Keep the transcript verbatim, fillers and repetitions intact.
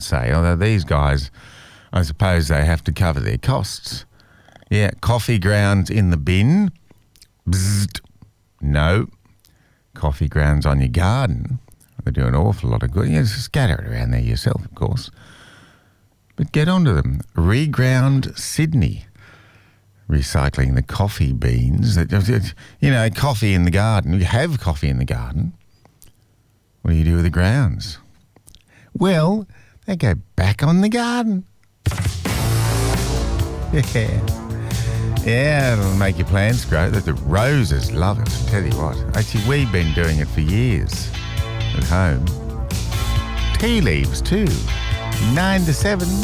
say. Although these guys, I suppose they have to cover their costs. Yeah, coffee grounds in the bin. Bzzzt. No. Coffee grounds on your garden. They do an awful lot of good. You just scatter it around there yourself, of course. But get onto them. Reground Sydney. Recycling the coffee beans. You know, coffee in the garden. You have coffee in the garden. What do you do with the grounds? Well, they go back on the garden. Yeah. Yeah, it'll make your plants grow. The roses love it, I tell you what. Actually, we've been doing it for years at home. Tea leaves too. Nine to seven.